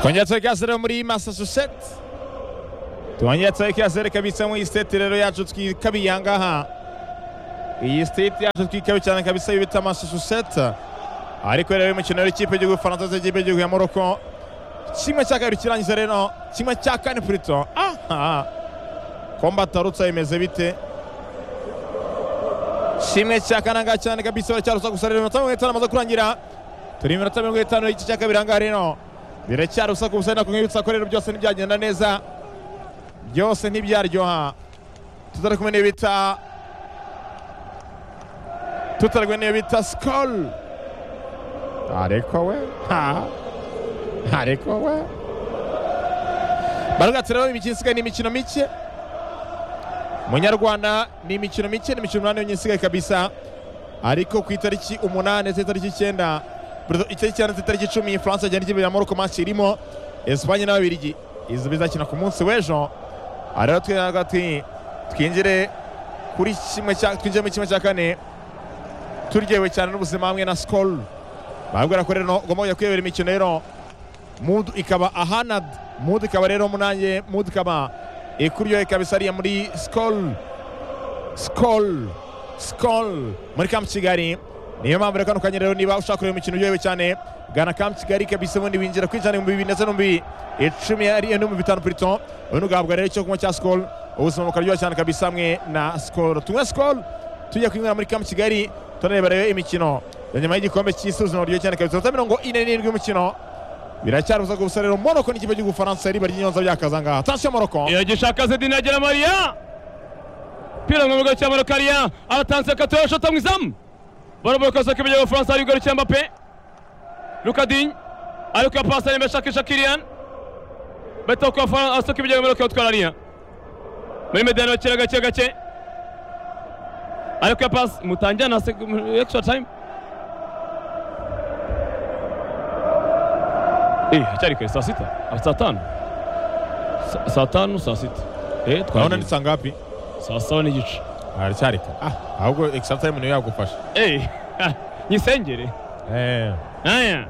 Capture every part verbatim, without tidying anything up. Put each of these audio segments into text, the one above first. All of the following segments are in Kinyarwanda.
twongera twekazere muri Massachusetts twongera twekazere kabisa mu state rero yacu twikabiyangaha iyi state yacu twikabi cyane kabisa bita Massachusetts ariko rero mu kinero ikipe y'u Faransa z'igipe y'u Morocco kimwe cya kabiri kirangiza rero kimwe cya kane plutôt aha komba tarutsa imeze bite kimwe cya kananga cyane kabisa cyarusa gusa rero natwe amaze kurangira turi iminota mirongo itanu y'iki cya kabiri anga rero biracyarusa gusa na kumwibutsa ko rero byose ntibyagenda neza byose ntibyaryoha tutari kumwe n'ibita tutari kumwe n'ibita Skol ariko we ha ariko we barugatse rero imikino isigaye n'imikino mike Munyarwanda ni imikino mike n'imikino umunani yonyine isigaye kabisa ariko ku itariki umunani itariki icyenda itariki cyane itariki icumi France yagenda igiye ya Morocco match irimo Espagne n'Ababiligi izo bizakina ku munsi w'ejo ariko twagati twinjire kuri kimwe cya twinjire mu kimwe cya kane turyewe cyane n'ubuzima hamwe na Skol babwira ko rero ngomba kujya kwibera imikino rero mood ikaba ahanad mood ikaba rero munanye mood ikaba ikuryoye kabisa ari muri Skol Skol Skol muri Camp Kigali niyo mpamvu rero kano rero niba ushaka kureba imikino uryohewe cyane gana Camp Kigali kabisa ubundi winjira kwinjira mu bibiri ndetse no mu icumi ari no mu bitanu plutôt ubundi ugahabwa rero icyo kunywa cya Skol ubuzima bukaryoha cyane kabisa hamwe na Skol tunywe Skol tujya kwinjira muri Camp Kigali turareba rero imikino ya nyuma y'igikombe cy'isuzuma uryohe cyane kabisa mirongo ine n'irindwi y'umukino biracyaruza gusa rero Morocco n'ikipe cy'u Faransa riba ry'inyonza byakazanga attention Morocco yagishaka Zedine agera Maria pira ngo ngo cyamara Karia aratanze katoya shota mwizamu baraboka saka bijya Faransa ari gari Mbappé Luka Digne ariko pasa ni meshakisha Kylian beto ko Faransa saka bijya Morocco twararia muri medano kira gace gace ariko pass mutanjana extra time eh cyari kare saa sita saa tanu saa tanu saa sita eh twaona ni sangapi saa saba n'igice ari cyari kare ah ahubwo extra time niyo yagufasha eh nyisengere eh aya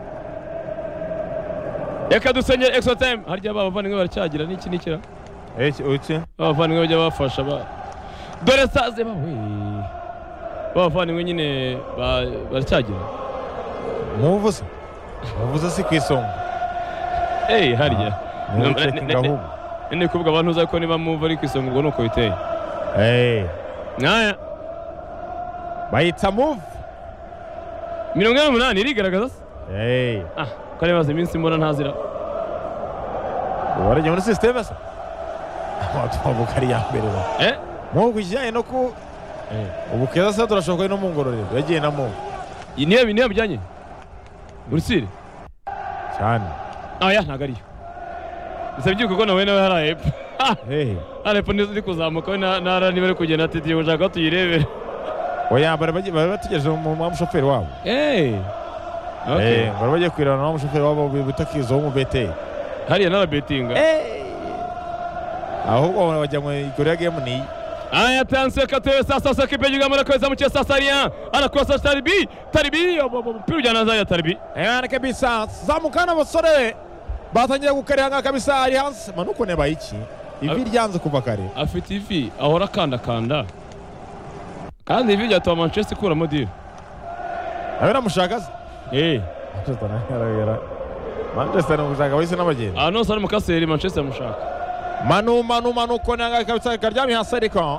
reka dusengere extra time harya abavandimwe baracyagira n'iki n'ikira eh uki abavandimwe bajya bafasha ba dore saze bawe abavandimwe nyine baracyagira muvuze muvuze si kwisonga eh harya ni ni kuvuga abantu uzako niba muva ari kwisonga ubwo nuko biteye eh naya bayita move mirongo ine n'umunani irigaragaza eh ah kare maze iminsi mbona ntazira warajya muri system asa watu kari ya mbere ba eh mu kujyanye no ku eh ubu keza sa turashoka no mu ngororero yagiye na mu niyo niyo bijyanye Bursire cyane aya ntagariyo bisabye uko nawe nawe haraye eh arepo nizo kuzamuka na nara niba ari kugenda ati diye ushaka tuyirebera oya bare baje batugeje mu mushoferi wabo eh okay eh bare baje kwirana na mushoferi wabo bitakizo mu bete hariya na betinga eh ahubwo bajya mu Korea game ni aya tanse katoye sasa sasa kipejuga mara kweza mu chesa saria anakosa Taribi Taribi piru jana za Taribi eh kabisa zamukana basore batangira gukaranga kabisa Alliance manuko ne bayiki ivi ryanze kuva kare afite ivi ahora kanda kanda kandi ivi ryatwa Manchester kura modire abera mushakaza eh Manchester narayera Manchester n'umushaka wese n'abageni ah no sari mukaseri Manchester mushaka manu manu manu konanga kabisa karyami hasariko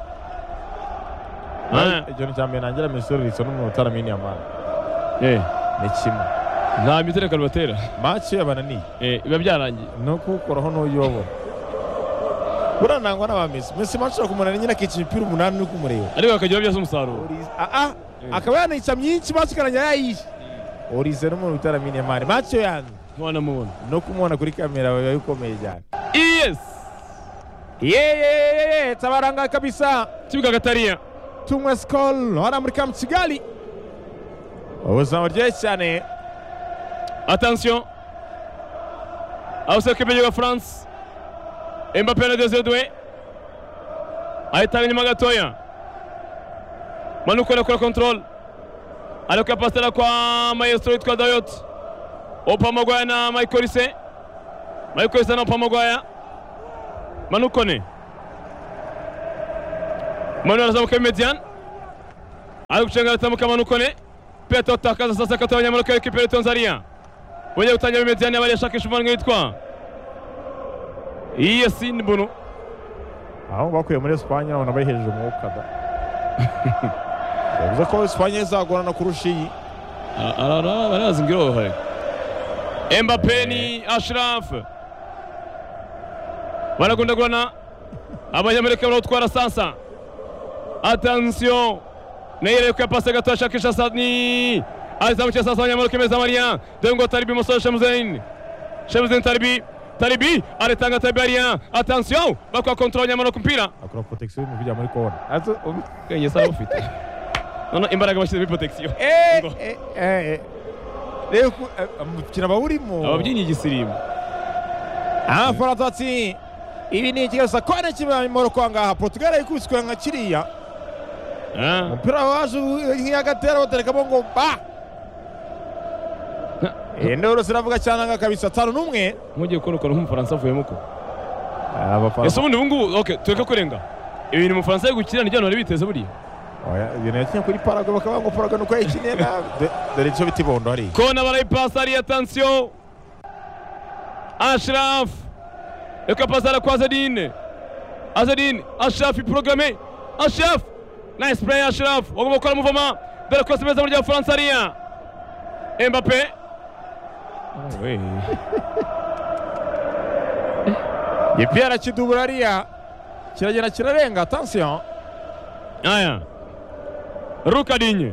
ah ijoni cyambe nangira misoro riso n'umutara mini amana eh ni kimwe nta mitere kalbatera match yabanani eh iba byarangiye no kukoraho no yobo buranangwa n'abamisi Messi match kumunana nyina kicipira umunani no kumureba ariko akagira byose umusaruro ah ah akaba yanica myinshi match karanya yayishi Orize no mu utara mini amana match yanyu mwana mubona no kumubona kuri kamera yabikomeye cyane yes yeye tabaranga kabisa kibuga gatariya tumwe Skol hora muri Camp Kigali ubuzima buryoshye cyane attention awuse kipe ya France Mbappé na Désiré ahita inyuma gatoya manuko na kora control alikuwa pasela kwa maestro itwa Dayot Opa Magwana Michael Olise Michael Essien na Pamagwaya Manukone Manu arazamuka Median ari gucenga atamuka Manukone Peto atakaza sasa kati abanyamurika ekipe ya Tanzania wajya gutangira Median yabari yashakisha umuvandimwe witwa Yasin Bono aho bakuye muri Espagne abana bayihejeje umwuka da yavuze ko Espagne izagorana kurusha iyi arara barazi ngiro hari Mbappé ni Ashraf baragundagurana abanyamerika barutwara sasa attention neyere ko pase gato ashakisha Sani azamuka sasa abanyamerika meza Maria dengo Taribi Musa Shamzain Shamzain Taribi Taribi aretanga Tabaria attention bakwa control nyamano kumpira akora protection mu bijya muri kona azo kenye sawa ufite nono imbaraga bashyize muri protection eh eh eh rero kina bawurimo ababyinyi gisirimu ah Faratati ibi ni ikibazo kone kiba muri kwanga Portugal ikubiswe nka kiriya ah umupira waje nk'iyagatera baterekamo ngo ba Endoro siravuga cyane nga kabisa tano numwe mugiye korokora nk'umufaransa avuyemo ko abafaransa ese ubundi bungu okay tureka kurenga ibintu mu Faransa yigukira ni jyano biteze buriya oya ibintu yakinye kuri Paraguay bakaba ngo Paraguay nuko yakinye na dore cyo bitibondo hari kona barayipasa ari attention Ashraf eka pasara kwa Azedine Azedine Ashraf programme Ashraf nice play Ashraf ogomba gukora muvoma dore ko semeza muri Faransa ariya Mbappé oui Yepera kiduburaria kiragenda kirarenga attention aya Rukadinye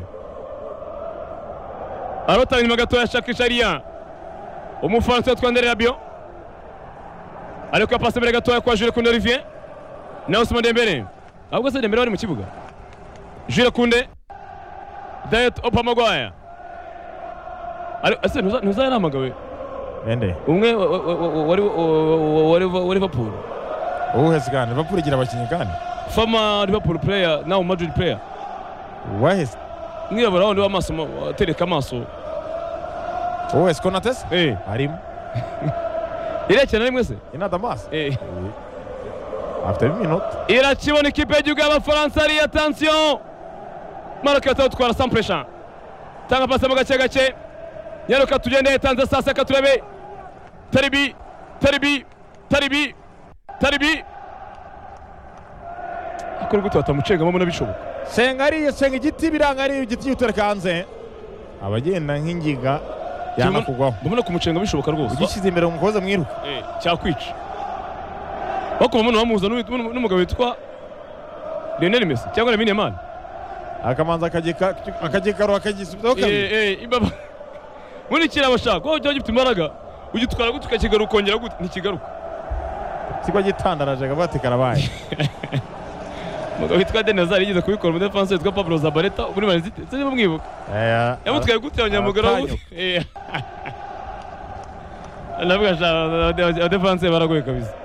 arota nyuma gato yashakisha ariya umufaransa twandere Rabiot ariko pase mbere gato kwa Jules Koundé Olivier na Ousmane Dembele ahubwo se Dembele ari mu kibuga Jules Koundé Dayot Opamagwaya ari ase ntuza yaramagawe ende umwe wari wari wari Liverpool uhe sigana Liverpool igira abakinyi kandi former Liverpool player now Madrid player wahese mwirabura wundi w'amaso atereka amaso uhe Konates eh arimo irekena rimwe se ina Damas eh after a minute irakibona ikipe y'igihugu y'Abafaransa ari attention Maroc yatwara sans pressure tanga pase mu gace gace nyaruka tugende tanze sasa katurebe Taribi Taribi Taribi Taribi akora gute batamucenga mubona bishoboka sengari senga igiti birangari igiti yutereka hanze abagenda nk'ingiga yana kugwaho mbona kumucenga bishoboka rwose ugishize imbere umukoze mwiruka eh cyakwica bakoma umuntu bamuza n'umugabo witwa Lionel Messi cyangwa Lamine Yamal akamanza akagika akagikaro akagisubizaho kabiri eh eh imbaba muri kirabashaka ko cyo gifite imbaraga ugitwara gutuka kigaruka kongera gute ntikigaruka sigwa gitandaraje gabati karabaye mugabo witwa Denazar yigize kubikora mu defense witwa Pablo Zabaleta muri Man City se mumwibuka eh yamutwaye gute abanyamugara eh navuga sha defense baragoye kabisa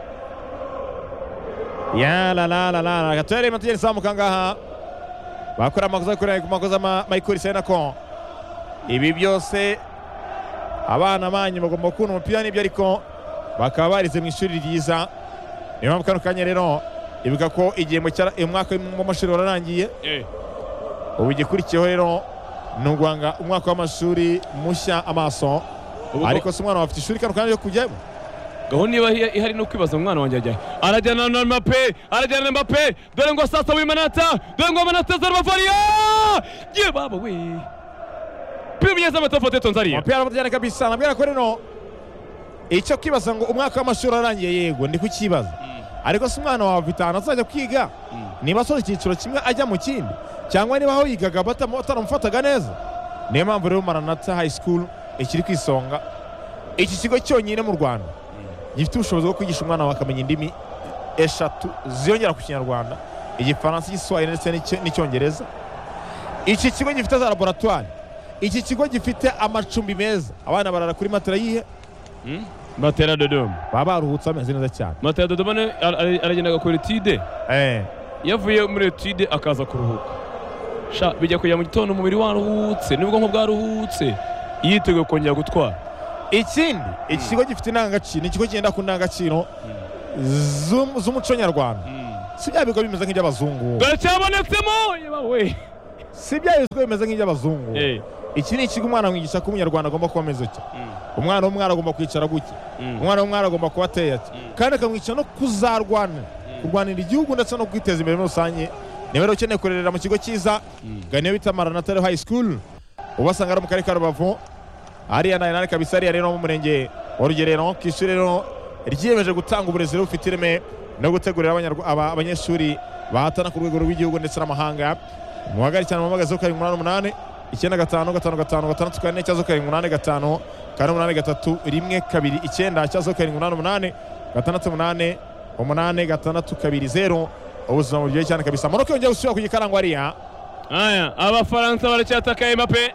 ya la la la la gatwere matugeni samuka ngaha bakora amakosa kuri makosa ma Michael Essien ko ibi byose abana banyu bagomba kubona umupira n'ibyo ariko bakaba barize mu ishuri ryiza niyo mpamvu kano kanya rero ibuka ko igihe mu mwaka w'amashuri wararangiye eh ubu igikurikiyeho rero ni ugwanga umwaka w'amashuri mushya amaso ariko se umwana wafite ishuri kano kanya yo kujyamo gahunda niba ihari no kwibaza umwana wanjye ajyaye arajyana na Mbappé arajyana na Mbappé dore ngo sasa w'imanata dore ngo manata zarabavaria ye baba we pimyeza amatafoto Tanzania umupira batajyana kabisa nabwira ko rero icyo kwibaza ngo umwaka w'amashuri arangiye yego ndi kukibaza ariko se umwana wawe bitana azajya kwiga niba asoza icyiciro kimwe ajya mu kindi cyangwa niba aho yigaga bataramufataga neza niyo mpamvu rero Maranatha High School ikiri ku isonga iki kigo cyonyine mu Rwanda gifite ubushobozi bwo kwigisha umwana wawe akamenya indimi eshatu ziyongera ku Kinyarwanda Igifaransa Igiswahili ndetse n'Icyongereza iki kigo gifite za laboratoire iki kigo gifite amacumbi meza abana barara kuri matera yihe matera Dodoma baba baruhutse ameze neza cyane matera Dodoma aragenda agakora etude eh yavuye muri etude akaza kuruhuka sha bijya kujya mu gitondo umubiri waruhutse n'ubwonko bwaruhutse yiteguye kongera gutwara ikindi iki kigo gifite indangagaciro ni ikigo kigenda ku ndangagaciro z'um- z'umuco nyarwanda si bya bigo bimeze nk'iby'abazungu dore cyabonetsemo yewe si bya bigo bimeze nk'iby'abazungu eh iki ni ikigo umwana mwigisha ko umunyarwanda agomba kuba ameze utya umwana w'umwari agomba kwicara gutya umwana w'umwari agomba kuba ateye ati kandi akamwica no kuzarwana kurwanira igihugu ndetse no kwiteza imbere muri rusange niba rero ukeneye kurerera mu kigo cyiza ganiyo bita Maranatha High School ubasanga ari mu karere ka Rubavu hariya nayo nari kabisa hariya rero mu murenge wa Rugerero ku ishuri rero ryiyemeje gutanga uburezi bufite ireme no gutegurira abanyarwa- aba- abanyeshuri bahatana ku rwego rw'igihugu ndetse n'amahanga muhagarike cyane mu magazi yo karindwi umunani umunani icyenda gatanu gatanu gatanu gatandatu kane cyazo karindwi umunani gatanu kane umunani gatatu rimwe kabiri icyenda cyazo karindwi umunani umunani gatandatu umunani umunani gatandatu kabiri zeru ubuzima buryoshye cyane kabisa Morocco yongeye gusubira ku gikarango hariya aya abafaransa baracyataka Mbappe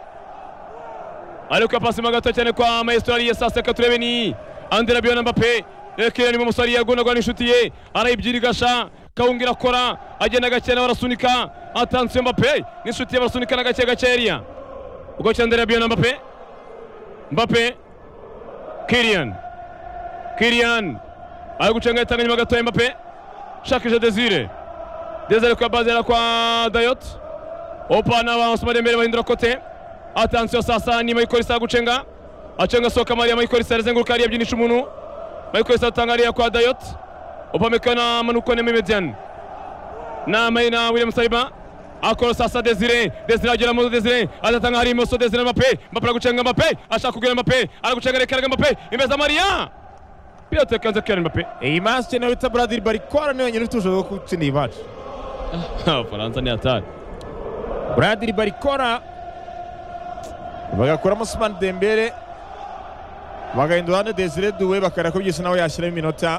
ariko pasima gato cyane kwa Maestro Aliya sasa katurebe ni Andrea Biona Mbappe rekera ni umusore yagunagwa n'inshuti ye arayibyirigasha kawungira kora agenda gakena barasunika atansiyo Mbappe n'inshuti ye barasunika na gake gake Aliya ubwo cya Andrea Biona Mbappe Mbappe Kylian Kylian ari gucenga itanga nyuma gato Mbappe shakije Desire Desire kwa bazera kwa Dayot opa na Ousmane Dembele bahindura kote atansiyo sasa ni Mayikolisa gucenga achenga soka Maria Mayikolisa azenguruka Aliya byinisha umuntu Mayikolisa atangalia kwa Dayot upamekana manukone Memedian na Maina William Saliba akora sasa Desire Desire agera mu Desire atatanga hari imoso Desire Mbappe Mbappe gucenga Mbappe ashaka kugera Mbappe aragucenga rekera Mbappe imeza Maria Piotr kanza kera Mbappe iyi match nayo bita Bradley Barcola niwe nyine utuje gutsinda iyi match Faransa ni hatari Bradley Barcola bagakuramo Ousmane Dembele bagahindura hano Desire Doué bakareba ko byose nawe yashyiramo iminota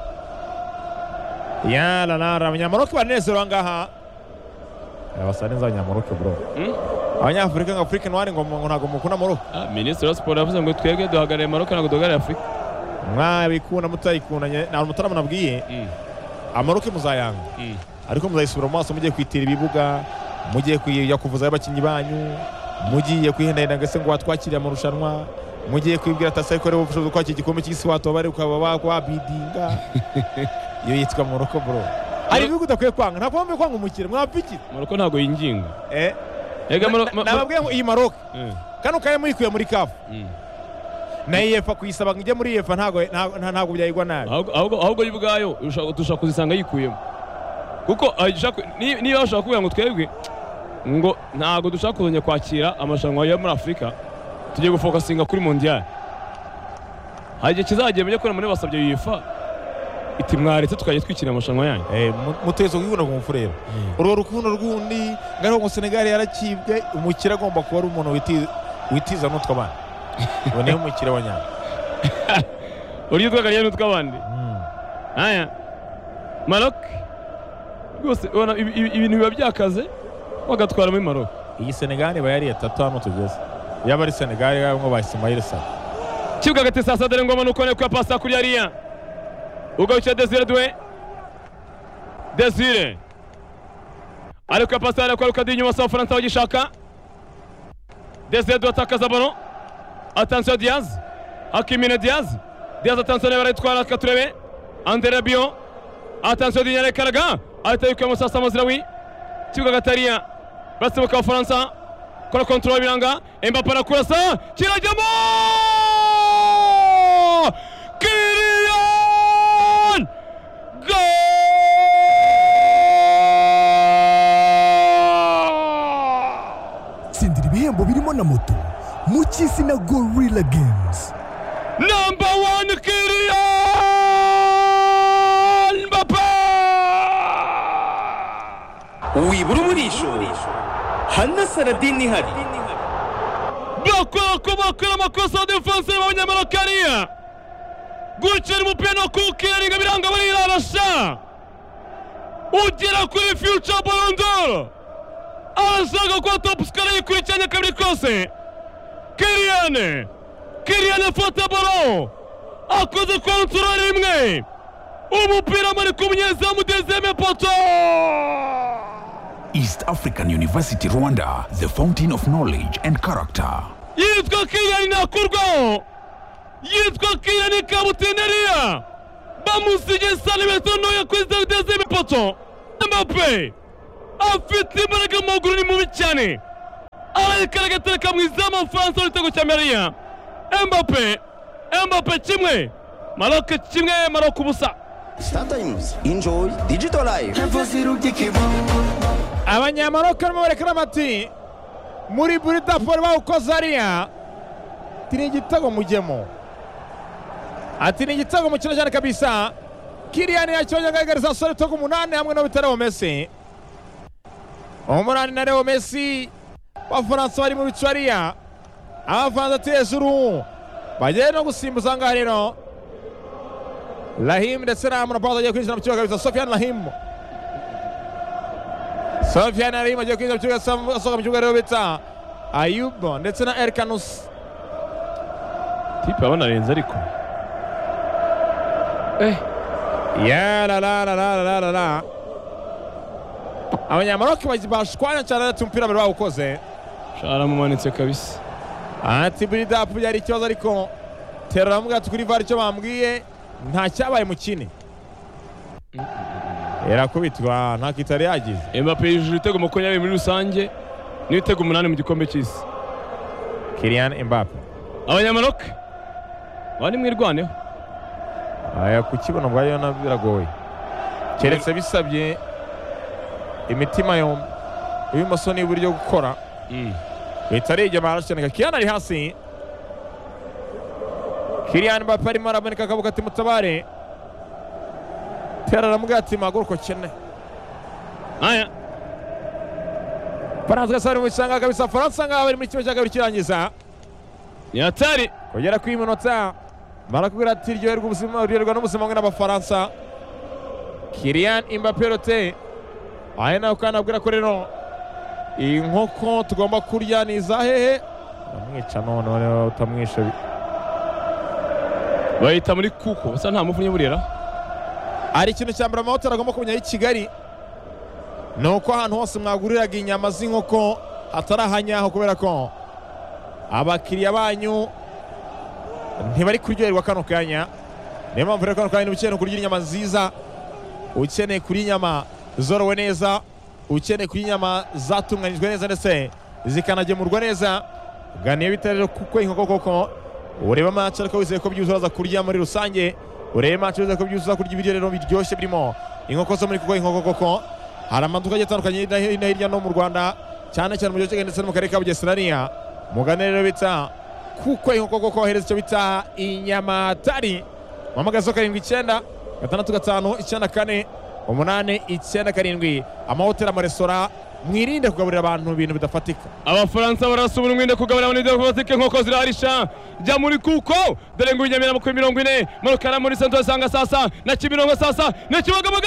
ya la la abanyamoroke banezerewe ngaha abasa neza abanyamoroke bro abanyafurika nka Afrique Noire ngo ngo ntago mukunda Morocco Ministre wa Sport yavuze ngo twebwe duhagarariye Morocco ntago duhagarariye Afrika mwabikunda mutayikundanye nta mutarama nabwiye amoroke muzayanga ariko muzayisubira mu maso mugiye kwitira ibibuga mugiye kujya kuvuza abakinnyi banyu mugiye kwihendana gase ngo watwakiriye amarushanwa mugiye kwibwira tasari ko rero ubushobozi kwakira igikombe cy'isi watobare ukaba wabidinga iyo yitwa Morocco bro ari ibihugu udakwiye kwanga nta kwambe kwanga umukire mwapfiki Morocco ntago yinginga eh ega nababwiye ngo iyi Morocco kano kaye muyikuye muri kafu na U E F A kuyisaba ngo ijye muri U E F A ntago ntago byayigwa nabi ahubwo ahubwo y'ubwayo ushaka kuzisanga yikuyemo kuko niba bashaka kuvuga ngo twebwe ngo ntago dushaka kuzongera kwakira amarushanwa yo muri Afrika tugiye gufokasinga kuri mondial hari igihe kizagiye mujye kubona muri basabye U E F A iti mwaretse tukajya twikira amarushanwa yanyu eh mutezo kwibona ku mufurero urwo rukundo rwundi ngaro mu Senegal yarakibwe umukira agomba kuba ari umuntu witi witiza n'utwa bana bone umukira wanyana uri twagariye n'utwa bandi aya Maroc rwose ubona ibintu biba byakaze bagatwara muri Maroc iyi Senegal bayari atatu hano tugeze yaba ari Senegal yabo ba Ismaïl Sarr kibuga gati sasa dore ngoma nuko ne kwa pasta kuri Aliya ubwo cya Desire Doué Desire ariko pasta ariko ariko di nyuma sa Faransa bagishaka Desire Doué atakaza ballon attention Diaz Hakimi Diaz Diaz attention baritwara katurebe Andrea Bion attention Dinyare Karaga atayuka Musa Mazraoui kibuga gataria basi kwa Faransa kora control biranga Mbappe arakurasa kirajyamo Kylian goal tsindira ibihembo birimo na moto mu cy'isi na Gorilla Games number one Kylian Mbappe wibura umurisho hana Saladin ihari bakora ko bakora amakosa defense y'abanyamarokaria gukira umupira no kukiringa biranga bari arasha ugera kuri future Ballon d'Or arashaka ko top scorer yikurikiranye kabiri kose Kylian Kylian afata ballon akoze control imwe umupira muri kumyezamu deuxième poteau. East African University Rwanda, the fountain of knowledge and character. Yitwa Kylian nakurwaho yitwa Kylian Kabutineriya bamusige santimetero ntoya kuri ziteze imipoto. Mbappe afite imbaraga mu maguru ni mubi cyane arayikaraga atereka mu izamu Abafaransa igitego cya Maria. Mbappe Mbappe kimwe Maroc kimwe Maroc ubusa. Sometimes enjoy digital life. Abanyamaroc barimo barekera amati muri Buritafor bawukoze ariya ati ni igitego mujyemo, ati ni igitego mukina cyane kabisa. Kylian yacyonye agaragariza sore to umunani hamwe no bitaro Messi. Umunani na Leo Messi Abafaransa bari mu bicariya abavanze ati hejuru bagiye no gusimbuza ngaha rero. Lahim ndetse na Amrabat agiye kwinjira mu kibuga kabisa. Sofiane Lahim Sofiane Lahim agiye kwinjira mu kibuga, asohoka mu kibuga rero bita Ayub ndetse na Erkanus. Tipe abona arenze ariko eh ya la la la la la la la Abanyamaroc bashwana cyane ati umupira bari bawukoze shara mumanitse kabisa. Ati Buritafor yari ikibazo ariko terera mbwa tukuri var icyo bambwiye nta cyabaye mukine era kubitwa nta kitari yagize. Mbappe yujuje ibitego makumyabiri muri rusange n'ibitego umunani mu gikombe cy'isi. Kylian Mbappe Abanyamaroc bari mwirwaneho aya kukibona bwayo na biragoye keretse bisabye imitima yombi ibimoso n'uburyo gukora bitarije barashyeneka. Kylian ari hasi, Kylian Mbappe arimo aramanika akaboko ati mutabare terera mugati maguruko cyane. aya Faransa gasari mu cyanga kabisa. Faransa ngaho bari muri kimwe cya kabiri kirangiza ni hatari kugera ku iminota barakubwira ati ryoherwa ubuzima ryoherwa n'ubuzima bwe n'Abafaransa. Kylian Mbappe rote aya nawe kandi abwira ko rero inkoko tugomba kurya ni izahehe amwica none utamwishe bahita muri kuko basa nta muvunnyi burera. ari ikintu cya mbere amahoteli agomba kumenya i Kigali ni uko ahantu hose mwaguriraga inyama z'inkoko hatari ahanyaho kubera ko abakiriya banyu ntibari kuryoherwa kano kanya. niyo mpamvu rero kano kanya ukeneye kurya inyama nziza, ukeneye kurya inyama zorowe neza, ukeneye kurya inyama zatunganyijwe neza ndetse zikanagemurwa neza, ganiye bitarero kuko inkoko koko ureba match ariko wizeye ko byuzuza kurya muri rusange, ureba match wizeye ko byuzuza kurya ibiryo rero biryoshye birimo inkoko zo muri kuko inkoko koko. Hari amaduka atandukanye hirya no mu Rwanda cyane cyane mu gice ndetse no mu karere ka Bugesera. Mugane rero bita kuko inkoko koko hereza icyo bita inyama tari. Mamagazo karindwi icyenda gatandatu gatanu icyenda kane umunani icyenda karindwi. Amahoteli amaresitora mwirinde kugaburira abantu ibintu bidafatika. Abafaransa barasubira umwinde kugaburira abantu ibintu bidafatika. Inkoko ziraharisha jya muri kuko dore ngo inyamira makuru mirongo ine Marokara muri Santos sanga sasa na Kimirongo sasa na Kibagabaga